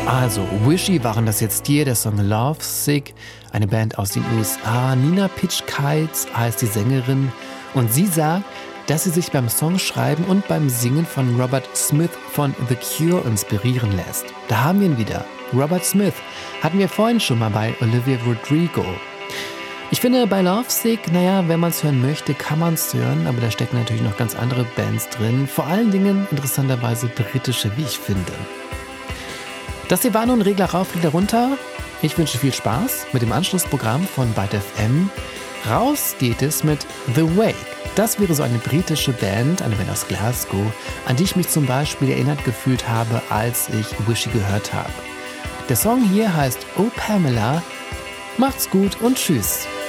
Also, Wishy waren das jetzt hier, der Song Love Sick, eine Band aus den USA. Nina Pitch-Kites heißt die Sängerin und sie sagt, dass sie sich beim Songschreiben und beim Singen von Robert Smith von The Cure inspirieren lässt. Da haben wir ihn wieder. Robert Smith hatten wir vorhin schon mal bei Olivia Rodrigo. Ich finde, bei Love Sick, wenn man es hören möchte, kann man es hören, aber da stecken natürlich noch ganz andere Bands drin. Vor allen Dingen interessanterweise britische, wie ich finde. Das hier war nun Regler rauf, Regler runter. Ich wünsche viel Spaß mit dem Anschlussprogramm von Byte FM. Raus geht es mit The Wake. Das wäre so eine britische Band, eine Band aus Glasgow, an die ich mich zum Beispiel erinnert gefühlt habe, als ich Wishy gehört habe. Der Song hier heißt Oh Pamela. Macht's gut und tschüss.